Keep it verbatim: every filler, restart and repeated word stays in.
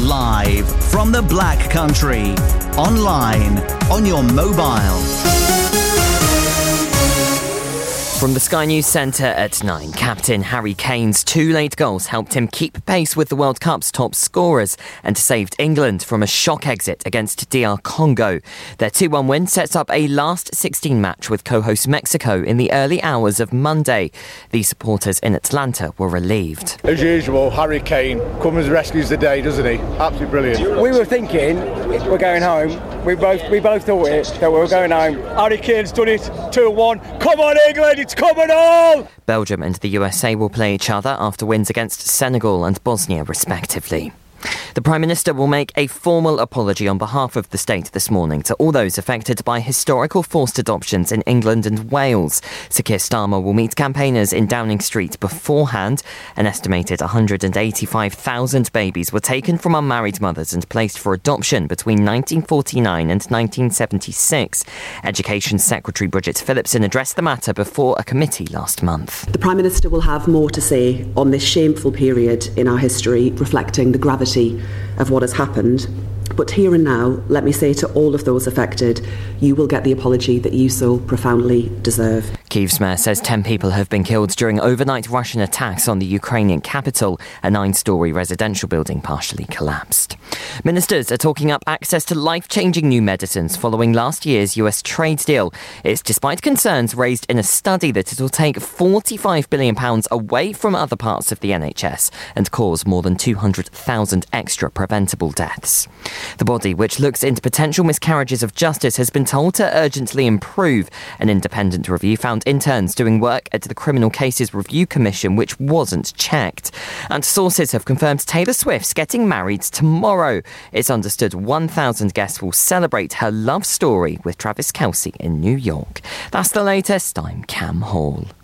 Live from the Black Country. Online, on your mobile. From the Sky News Centre at nine, Captain Harry Kane's two late goals helped him keep pace with the World Cup's top scorers and saved England from a shock exit against D R Congo. Their two one win sets up a last sixteen match with co-host Mexico in the early hours of Monday. The supporters in Atlanta were relieved. As usual, Harry Kane comes and rescues the day, doesn't he? Absolutely brilliant. We were thinking we're going home. We both we both thought it, that we were going home. Harry Kane's done it. two one. Come on, England, it's coming on! Belgium and the U S A will play each other after wins against Senegal and Bosnia, respectively. The Prime Minister will make a formal apology on behalf of the state this morning to all those affected by historical forced adoptions in England and Wales. Sir Keir Starmer will meet campaigners in Downing Street beforehand. An estimated one hundred eighty-five thousand babies were taken from unmarried mothers and placed for adoption between nineteen forty-nine and nineteen seventy-six. Education Secretary Bridget Phillipson addressed the matter before a committee last month. The Prime Minister will have more to say on this shameful period in our history, reflecting the gravity of what has happened. But here and now, let me say to all of those affected, you will get the apology that you so profoundly deserve. Kyiv's mayor says ten people have been killed during overnight Russian attacks on the Ukrainian capital. A nine-storey residential building partially collapsed. Ministers are talking up access to life-changing new medicines following last year's U S trade deal. It's despite concerns raised in a study that it will take forty-five billion pounds away from other parts of the N H S and cause more than two hundred thousand extra preventable deaths. The body, which looks into potential miscarriages of justice, has been told to urgently improve. An independent review found interns doing work at the Criminal Cases Review Commission, which wasn't checked. And sources have confirmed Taylor Swift's getting married tomorrow. It's understood one thousand guests will celebrate her love story with Travis Kelce in New York. That's the latest. I'm Cam Hall.